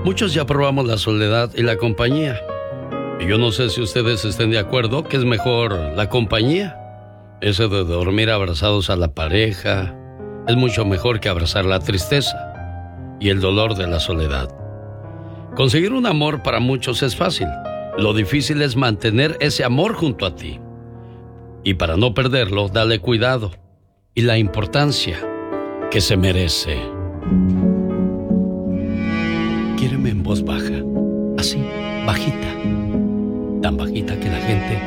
Muchos ya probamos la soledad y la compañía. Y yo no sé si ustedes estén de acuerdo que es mejor la compañía. Eso de dormir abrazados a la pareja es mucho mejor que abrazar la tristeza y el dolor de la soledad. Conseguir un amor para muchos es fácil. Lo difícil es mantener ese amor junto a ti. Y para no perderlo, dale cuidado y la importancia que se merece. Quiéreme en voz baja, así, bajita, tan bajita que la gente